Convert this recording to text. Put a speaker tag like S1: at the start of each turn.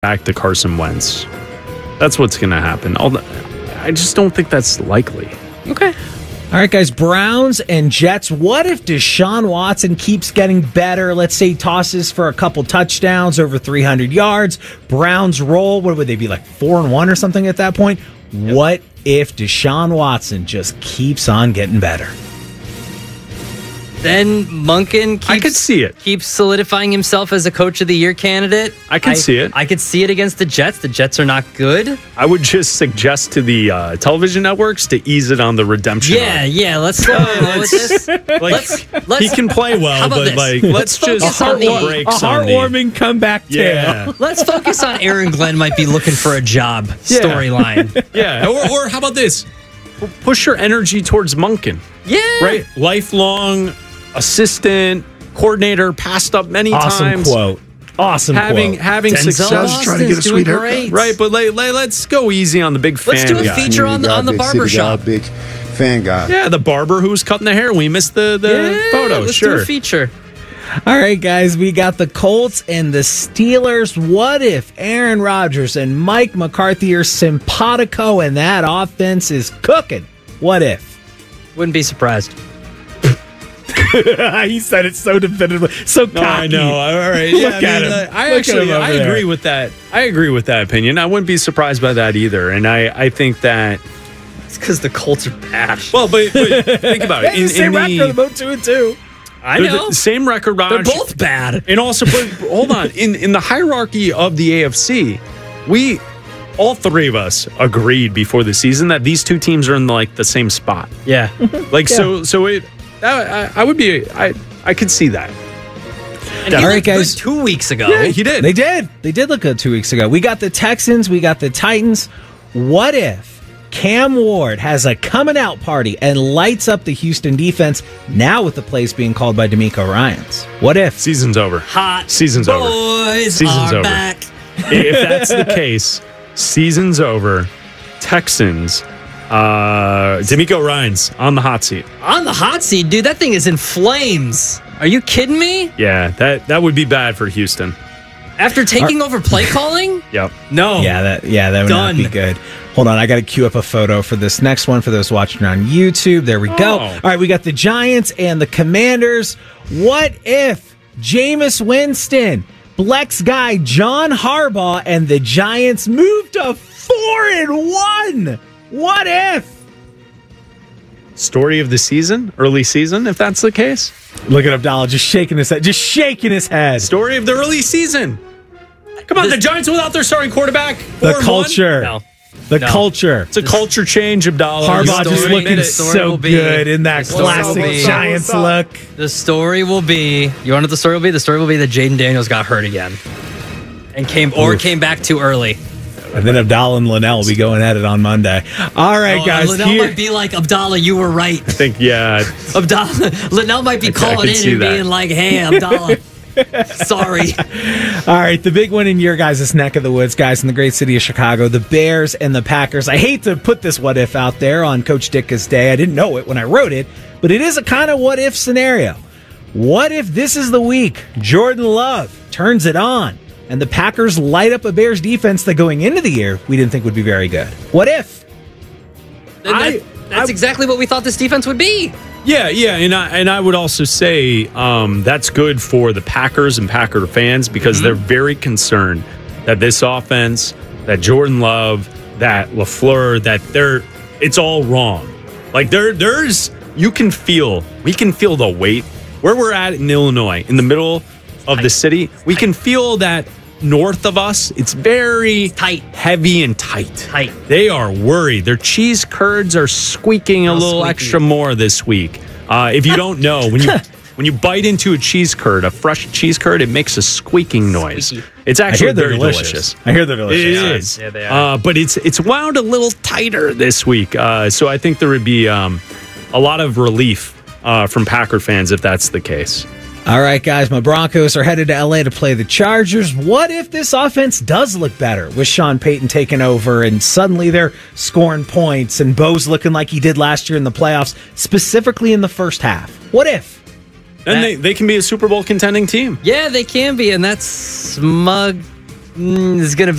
S1: back to Carson Wentz. That's what's going to happen. I just don't think that's likely.
S2: Okay.
S3: All right, guys, Browns and Jets. What if Deshaun Watson keeps getting better? Let's say he tosses for a couple touchdowns, over 300 yards. Browns roll. What would they be, like 4-1 or something at that point? Yep. What if Deshaun Watson just keeps on getting better?
S2: Then Monken
S1: I could see it.
S2: Keeps solidifying himself as a Coach of the Year candidate.
S1: I could see it.
S2: I could see it against the Jets. The Jets are not good.
S1: I would just suggest to the television networks to ease it on the redemption.
S2: Yeah. Let's slow down with this.
S1: He can play well, but let's just
S3: heartwarming comeback tale.
S1: Yeah.
S2: Let's focus on Aaron Glenn might be looking for a job storyline.
S1: Yeah. Or how about this? Push your energy towards Monken.
S2: Yeah.
S1: Right? Lifelong assistant, coordinator, passed up many times.
S3: Awesome quote.
S1: Having success.
S4: Trying to get a sweet haircut.
S1: Right, but let's go easy on the big fan guy.
S2: Let's do a feature on the barber shop.
S4: Big fan guy.
S1: Yeah, the barber who was cutting the hair. We missed the photo.
S2: Let's
S1: Sure.
S2: do a feature.
S3: All right, guys, we got the Colts and the Steelers. What if Aaron Rodgers and Mike McCarthy are simpatico and that offense is cooking? What if?
S2: Wouldn't be surprised.
S3: He said it so definitively, so cocky.
S1: I know. All right. Yeah,
S3: Look at him.
S1: I agree with that. I agree with that opinion. I wouldn't be surprised by that either. And I think that
S2: it's because the Colts are bad.
S1: Well, but think about it.
S3: Same record, about 2-2.
S2: I know.
S1: The same record, Raj.
S2: They're both bad.
S1: And also, hold on. In the hierarchy of the AFC, all three of us agreed before the season that these two teams are in the same spot.
S2: Yeah.
S1: I could see that.
S2: And
S3: all right, guys.
S2: 2 weeks ago.
S1: Yeah, he did.
S3: They did look good 2 weeks ago. We got the Texans. We got the Titans. What if Cam Ward has a coming out party and lights up the Houston defense now with the plays being called by D'Amico Ryans? What if?
S1: Season's over.
S2: Hot
S1: Season's over.
S2: Boys
S1: Season's
S2: are
S1: over.
S2: back.
S1: If that's the case, season's over. Texans. D'Amico Ryans on the hot seat.
S2: On the hot seat, dude. That thing is in flames. Are you kidding me?
S1: Yeah, that would be bad for Houston.
S2: After taking over play calling?
S1: Yep.
S2: No.
S3: Yeah, that would
S2: Done.
S3: not be good. Hold on, I got to queue up a photo for this next one for those watching on YouTube. There we go. All right, we got the Giants and the Commanders. What if Jameis Winston, Blex guy John Harbaugh, and the Giants moved to 4-1? What if?
S1: Story of the season, early season, if that's the case.
S3: Look at Abdallah just shaking his head.
S1: Story of the early season. Come on, the Giants without their starting quarterback.
S3: The culture.
S2: No.
S3: The culture.
S1: It's a culture change, Abdallah.
S3: Harbaugh just
S2: story-
S3: looking
S2: the story
S3: so
S2: will be-
S3: good in that
S2: the story will
S3: classic
S2: be-
S3: Giants look.
S2: The story will be, you want what the story will be? The story will be that Jaden Daniels got hurt again. And came back too early.
S3: And then Abdallah and Linnell will be going at it on Monday. All right, guys.
S2: Linnell might be like, Abdallah, you were right.
S1: I think, yeah.
S2: Linnell might be calling in and being like, hey, Abdallah, sorry.
S3: All right, the big one in your guys' neck of the woods, guys, in the great city of Chicago, the Bears and the Packers. I hate to put this what if out there on Coach Ditka's day. I didn't know it when I wrote it, but it is a kind of what if scenario. What if this is the week Jordan Love turns it on and the Packers light up a Bears defense that going into the year we didn't think would be very good? What if?
S2: That's exactly what we thought this defense would be.
S1: Yeah, and I would also say that's good for the Packers and Packer fans because they're very concerned that this offense, that Jordan Love, that LaFleur, it's all wrong. Like we can feel the weight where we're at in Illinois, in the middle of the city. We can feel that north of us, it's very
S2: tight,
S1: heavy and tight. They are worried. Their cheese curds are squeaking a little extra more this week. If you don't know, when you bite into a fresh cheese curd, it makes a squeaking noise.
S2: Squeaky.
S1: It's actually very delicious.
S3: I hear they're delicious.
S1: It is.
S2: Yeah, they are.
S1: But it's wound a little tighter this week. So I think there would be a lot of relief from Packer fans if that's the case.
S3: All right, guys, my Broncos are headed to L.A. to play the Chargers. What if this offense does look better with Sean Payton taking over and suddenly they're scoring points and Bo's looking like he did last year in the playoffs, specifically in the first half? What if?
S1: And they can be a Super Bowl contending team.
S2: Yeah, they can be, and that's smug is going to